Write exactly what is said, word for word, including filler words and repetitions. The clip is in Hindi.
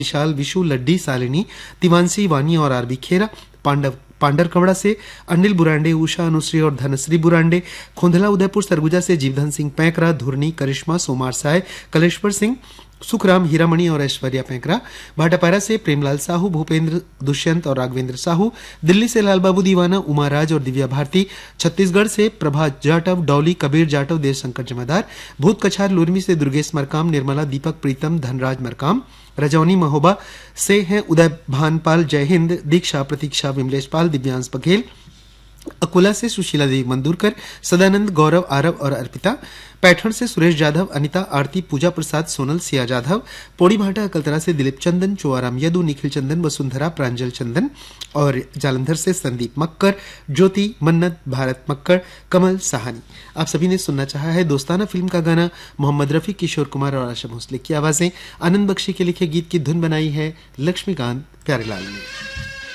विशाल, विशु, लड्डी, सालिनी, तिवांसी, वानी और आरबी खेरा। पांडव पांडरकवड़ा से अनिल बुरांडे, उषा, अनुश्री और धनश्री बुरांडे। खोंधला उदयपुर सरगुजा से जीवधन सिंह पैंकरा, धुरनी, करिश्मा, सोमार साय, कलेश्वर सिंह, सुखराम, हीरामणि और ऐश्वर्या पैंकरा। भाटापारा से प्रेमलाल साहू, भूपेंद्र, दुष्यंत और राघवेंद्र साहू। दिल्ली से लालबाबू दीवाना, उमाराज और दिव्या भारती। छत्तीसगढ़ से प्रभा जाटव, डॉली, कबीर जाटव, देवशंकर जमादार। भूत कछार लुरमी से दुर्गेश मरकाम, निर्मला, दीपक, प्रीतम, धनराज मरकाम। रजौनी महोबा से हैं उदय भानपाल, जय हिंद, दीक्षा, प्रतीक्षा, विमलेश पाल, दिव्यांश बघेल। अकोला से सुशीला देवी मंदुरकर, सदानंद, गौरव, आरव और अर्पिता। पैठण से सुरेश जाधव, अनिता, आरती, पूजा प्रसाद, सोनल, सिया जाधव। पोड़ी भाटा अकलतरा से दिलीप चंदन, चोआराम यदु, निखिल चंदन, वसुंधरा, प्रांजल चंदन। और जालंधर से संदीप मक्कर, ज्योति, मन्नत, भारत मक्कर, कमल साहनी। आप सभी ने सुनना चाहा है दोस्ताना फिल्म का गाना। मोहम्मद रफी, किशोर कुमार और आशा भोसले की आवाजें। आनंद बख्शी के लिखे गीत की धुन बनाई है लक्ष्मीकांत प्यारेलाल ने।